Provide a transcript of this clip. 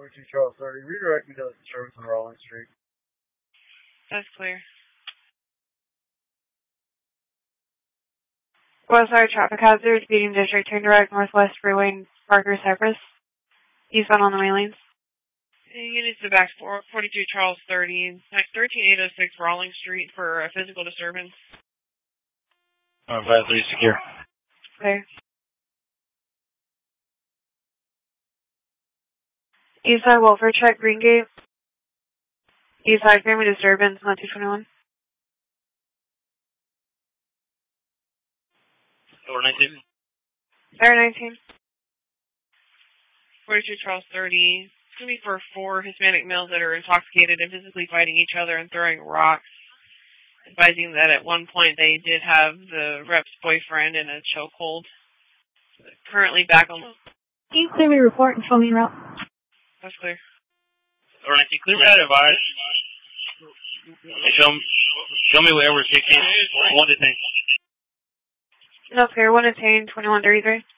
42 Charles 30. Redirect me to the disturbance on Rawlings Street. That's clear. Westside traffic hazard, speeding district, turn direct northwest freeway in Parker Cypress. Eastbound on the main lanes. Units to back 42 Charles 30, 13806 Rawlings Street for a physical disturbance. 53 secure. Clear. Eastside welfare check, Greengate. Eastside family disturbance, not 221. Door 19. Air 19. 42 Charles 30. It's going to be for 4 Hispanic males that are intoxicated and physically fighting each other and throwing rocks. Advising that at one point they did have the rep's boyfriend in a chokehold. Currently back on... Can you clearly report and show me route? That's clear. Door 19, clear that advice. Show me where we're 16. One detained. No, clear. 1 detained, 2133.